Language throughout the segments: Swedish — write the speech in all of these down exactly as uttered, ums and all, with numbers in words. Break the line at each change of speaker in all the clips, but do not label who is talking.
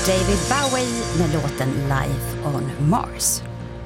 David Bowie med låten Life on Mars.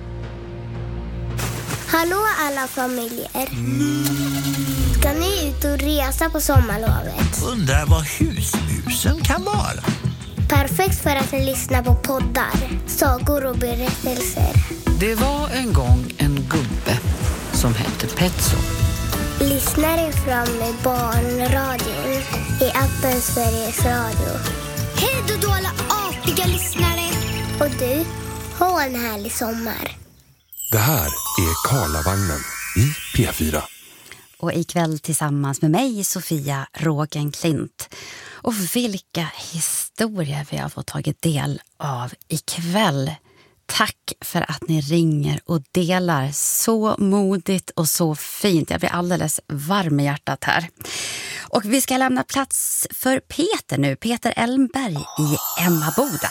Hallå alla familjer. Ska ni ut och resa på sommarlovet?
Undrar vad husmusen kan vara.
Perfekt för att lyssna på poddar, sagor och berättelser.
Det var en gång en gubbe som hette Petso.
Lyssnar fram med barnradion i appen Sveriges Radio. Hej då alla artiga lyssnare. Och du, ha en härlig sommar.
Det här är Karlavagnen i P fyra.
Och ikväll tillsammans med mig, Sofia Rågenklint. Och vilka historier vi har fått tagit del av ikväll. Tack för att ni ringer och delar så modigt och så fint. Jag blir alldeles varm i hjärtat här. Och vi ska lämna plats för Peter nu. Peter Elmberg i Emmaboda.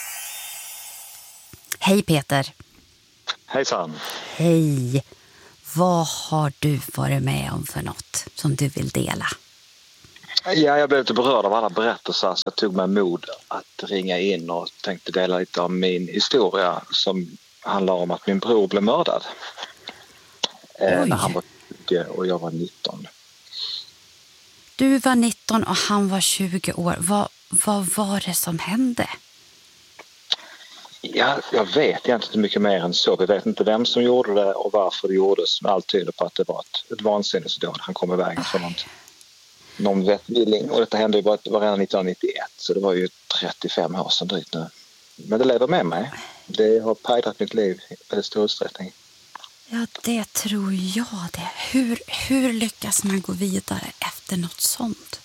Hej Peter.
Hejsan.
Hej. Vad har du varit med om för något som du vill dela?
Ja, jag blev lite berörd av alla berättelser så jag tog mig mod att ringa in och tänkte dela lite om min historia som handlar om att min bror blev mördad. Eh, när han var tjugo och jag var nitton.
Du var nitton och han var tjugo år. Vad, vad var det som hände?
Ja, jag vet egentligen inte mycket mer än så. Vi vet inte vem som gjorde det och varför det gjordes. Men allt tyder på att det var ett, ett vansinnesdåd. Han kom iväg från någon, någon vettvilling. Och detta hände ju bara, var redan nittonhundranittioett. Så det var ju trettiofem år sedan drygt nu. Men det lever med mig. Det har präglat mitt liv i väldigt stor utsträckning.
Ja, det tror jag det. Hur, hur lyckas man gå vidare efter något sånt?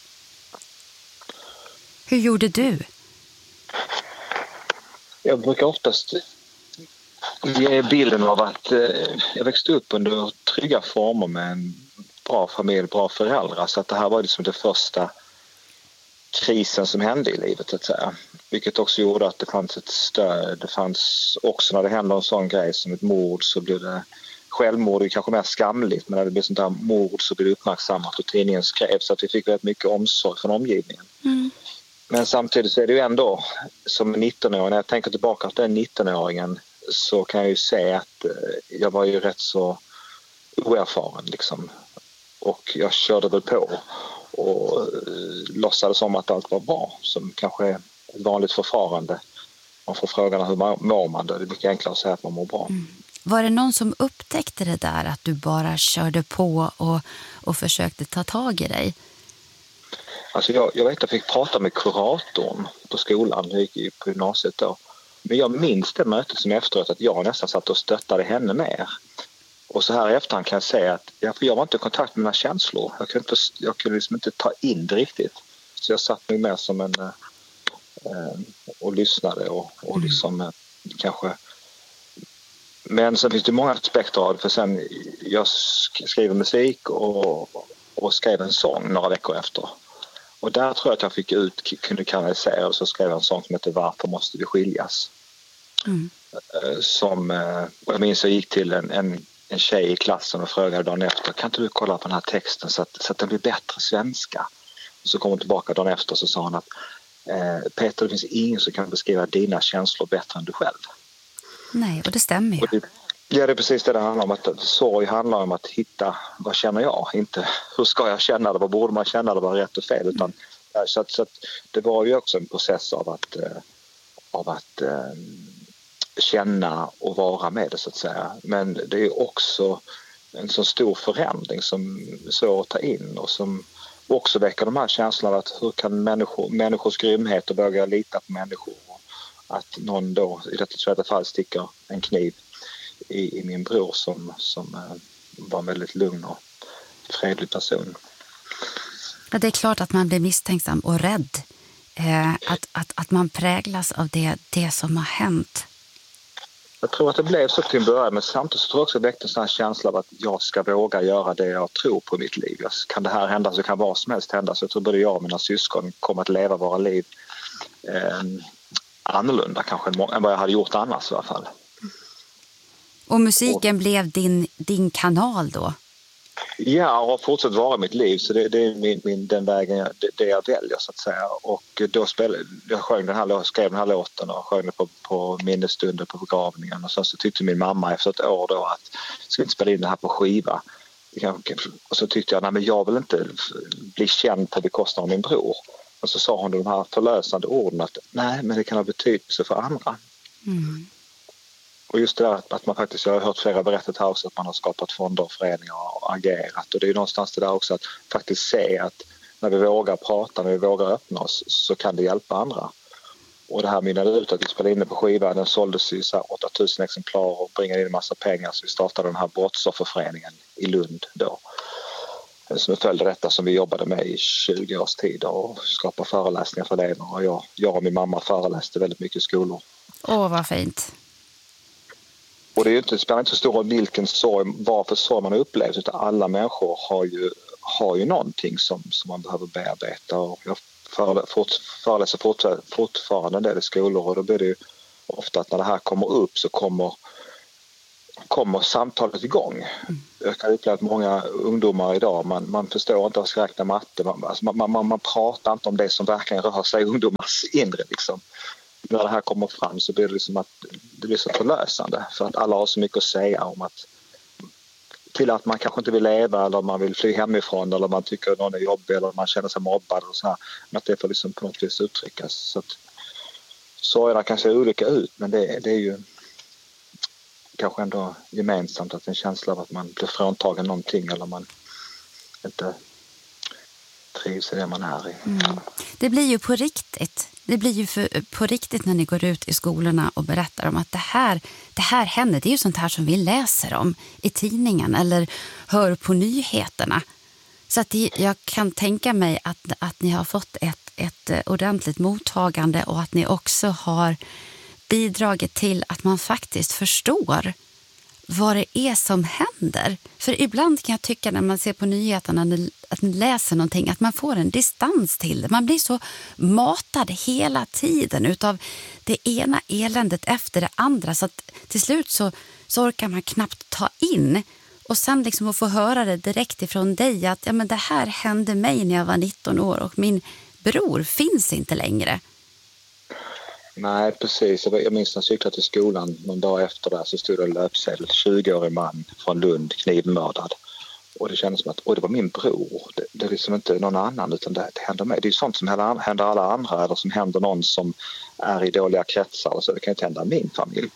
Hur gjorde du?
Jag brukar oftast ge bilden av att eh, jag växte upp under trygga former med en bra familj, bra föräldrar. Så att det här var liksom det första krisen som hände i livet, så att säga. Vilket också gjorde att det fanns ett stöd. Det fanns också när det hände en sån grej som ett mord så blev det självmord, det kanske mer skamligt. Men när det blev sånt här mord så blev det uppmärksammat och tidningen skrev så att vi fick väldigt mycket omsorg från omgivningen. Mm. Men samtidigt så är det ju ändå som nittonåring, när jag tänker tillbaka på den nittonåringen så kan jag ju se att jag var ju rätt så oerfaren liksom. Och jag körde väl på och låtsades som att allt var bra, som kanske är ett vanligt förfarande. Man får frågan hur man mår man, det är mycket enklare att säga att man mår bra. Mm.
Var det någon som upptäckte det där att du bara körde på och, och försökte ta tag i dig?
Alltså jag, jag vet att jag fick prata med kuratorn på skolan, jag gick ju på gymnasiet då. Men jag minns det mötet som efteråt att jag nästan satt och stöttade henne mer. Och så här i efterhand kan jag säga att jag, jag var inte i kontakt med mina känslor. Jag kunde, inte, jag kunde liksom inte ta in det riktigt. Så jag satt mig mer som en eh, och lyssnade och, och liksom eh, kanske... Men sen finns det många aspekter av det, för sen jag skriver musik och, och skrev en sång några veckor efter. Och där tror jag att jag fick ut, kunde kanalisera, och så skrev jag en sång som heter Varför måste vi skiljas? Mm. Som, och jag minns jag gick till en, en, en tjej i klassen och frågade dagen efter, kan inte du kolla på den här texten så att, så att den blir bättre svenska? Och så kom hon tillbaka dagen efter och så sa hon att eh, Peter, det finns ingen som kan beskriva dina känslor bättre än du själv.
Nej, och det stämmer ju.
Och det, ja, det är precis det det handlar om. Att sorg handlar om att hitta, vad känner jag? Inte hur ska jag känna det, vad borde man känna det, vad är rätt och fel. Utan, mm. så att, så att det var ju också en process av att, av att äh, känna och vara med det, så att säga. Men det är också en så stor förändring som är svår att ta in och som också väcker de här känslorna att hur kan människor, människors grymhet och våga lita på människor. Att någon då i detta fall sticker en kniv i, i min bror som, som äh, var en väldigt lugn och fredlig person.
Ja, det är klart att man blir misstänksam och rädd. Eh, att, att, att man präglas av det, det som har hänt.
Jag tror att det blev så till en början, men samtidigt så tror jag också det väckte en sån här känsla av att jag ska våga göra det jag tror på i mitt liv. Kan det här hända så kan vad som helst hända. Så jag tror både jag och mina syskon kommer att leva våra liv eh, annorlunda kanske än vad jag hade gjort annars i alla fall.
Och musiken och, blev din, din kanal då?
Ja, och har fortsatt vara mitt liv, så det, det är min, min, den vägen jag, det, det jag väljer så att säga. Och då spelade, jag sjöng den här, skrev den här låten och sjöng den på, på minnesstunder på begravningen, och så, så tyckte min mamma efter ett år då att ska vi inte spela in det här på skiva. Och så tyckte jag, nej men jag vill inte bli känd på bekostnad av min bror. Och så sa hon de här förlösande orden att nej, men det kan ha betydelse för andra. Mm. Och just det där att man faktiskt, jag har hört flera berättat här också att man har skapat fonder och föreningar och agerat. Och det är ju någonstans det där också att faktiskt se att när vi vågar prata, när vi vågar öppna oss, så kan det hjälpa andra. Och det här mynnade ut att vi spelade in det på skivan. Den såldes i så här åtta tusen exemplar och bringade in en massa pengar. Så vi startade den här brottsofferföreningen i Lund då. Som följde detta som vi jobbade med i tjugo års tid och skapade föreläsningar för elever. Och jag, jag och min mamma föreläste väldigt mycket i skolor.
Åh, vad fint.
Och det är ju inte, det spelar inte så stor roll vilken sorg, varför sorg man har upplevt, utan alla människor har ju, har ju någonting som, som man behöver bearbeta. Och jag förelä, fort, föreläser fort, fortfarande en del i skolor, och då blir det ju ofta att när det här kommer upp så kommer, kommer samtalet igång. Mm. Jag kan uppleva att många ungdomar idag, man, man förstår inte att räkna matte, man, alltså man, man, man pratar inte om det som verkligen rör sig i ungdomars inre liksom. När det här kommer fram så blir det liksom att det blir så förlösande, för att alla har så mycket att säga om att till att man kanske inte vill leva, eller man vill fly hemifrån, eller man tycker att någon är jobbig, eller man känner sig mobbad och så här, men att det får liksom på något vis uttryckas. Så att sorgerna kan se olika ut, men det, det är ju kanske ändå gemensamt att en känsla av att man blir fråntagen någonting, eller man inte trivs i det man är i.
Mm. Det blir ju på riktigt. Det blir ju för, på riktigt när ni går ut i skolorna och berättar om att det här, det här händer. Det är ju sånt här som vi läser om i tidningen eller hör på nyheterna. Så att det, jag kan tänka mig att, att ni har fått ett, ett ordentligt mottagande, och att ni också har bidragit till att man faktiskt förstår vad det är som händer. För ibland kan jag tycka när man ser på nyheterna, att man läser någonting, att man får en distans till det. Man blir så matad hela tiden utav det ena eländet efter det andra, så att till slut så, så orkar man knappt ta in. Och sen liksom att få höra det direkt ifrån dig att ja, men det här hände mig när jag var nitton år och min bror finns inte längre.
Nej, precis. Jag minns när jag cyklade till skolan någon dag efter det, så stod det en löpsedel, tjugo-årig man från Lund knivmördad. Och det kändes som att oj, det var min bror. Det, det är liksom inte någon annan, utan det, det händer mig. Det är sånt som händer alla andra, eller som händer någon som är i dåliga kretsar. Och så det kan inte hända min familj.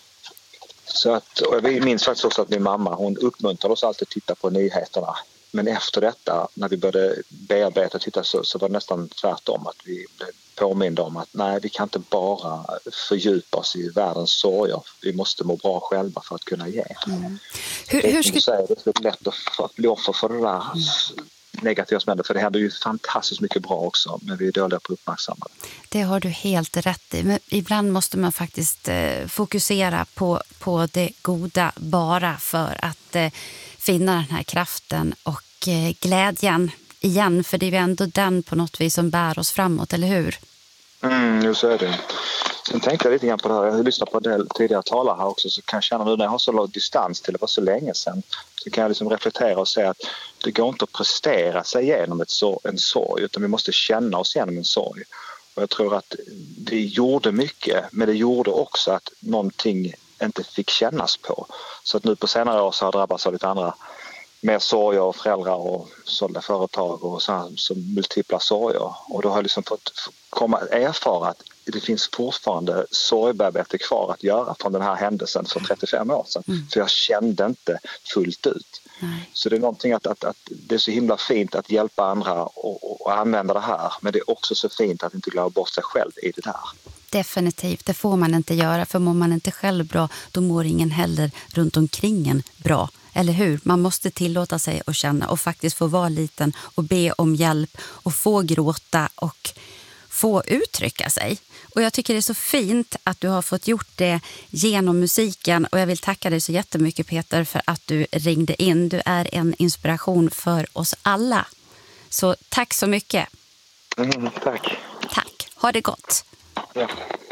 Så att, och jag minns faktiskt också att min mamma, hon uppmuntrade oss alltid att titta på nyheterna. Men efter detta, när vi började bearbeta och titta, så, så var det nästan tvärtom, att vi blev påminda om att nej, vi kan inte bara fördjupa oss i världens sorger. Vi måste må bra själva för att kunna ge.
Mm. Hur, hur ska...
Det är så lätt att bli offer för det där mm. negativa som händer, för det händer ju fantastiskt mycket bra också, men vi är dåliga på att uppmärksamma det.
Det har du helt rätt i. Men ibland måste man faktiskt eh, fokusera på, på det goda bara för att eh, finna den här kraften och eh, glädjen igen, för det är ju ändå den på något vis som bär oss framåt, eller hur?
Mm, just är det. Sen tänkte jag lite grann på det här, jag har lyssnat på en del tidigare talare här också, så kan jag känna nu när jag har så lång distans till det var så länge sedan, så kan jag liksom reflektera och säga att det går inte att prestera sig igenom ett så, en sorg, utan vi måste känna oss igenom en sorg. Och jag tror att det gjorde mycket, men det gjorde också att någonting inte fick kännas på. Så att nu på senare år så har jag drabbats av lite andra mer sorger och föräldrar och sålda företag och så här, så multipla sorger. Och då har jag liksom fått komma erfara att det finns fortfarande sorgbearbete kvar att göra från den här händelsen för trettiofem år sedan. Mm. För jag kände inte fullt ut. Nej. Så det är någonting att, att, att det är så himla fint att hjälpa andra och, och använda det här. Men det är också så fint att inte glömma bort sig själv i det där.
Definitivt, det får man inte göra, för mår man inte själv bra, då mår ingen heller runt omkring en bra. Eller hur? Man måste tillåta sig att känna och faktiskt få vara liten och be om hjälp och få gråta och få uttrycka sig. Och jag tycker det är så fint att du har fått gjort det genom musiken, och jag vill tacka dig så jättemycket, Peter, för att du ringde in. Du är en inspiration för oss alla. Så tack så mycket.
Mm, tack.
Tack. Ha det gott.
Ja.